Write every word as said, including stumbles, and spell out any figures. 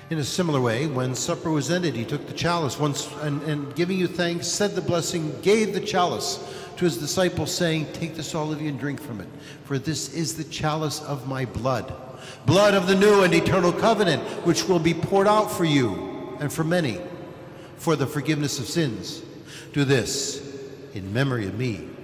In a similar way, when supper was ended, he took the chalice once and, and giving you thanks, said the blessing, gave the chalice to his disciples, saying, "Take this, all of you, and drink from it. For this is the chalice of my blood, blood of the new and eternal covenant, which will be poured out for you and for many for the forgiveness of sins. Do this in memory of me."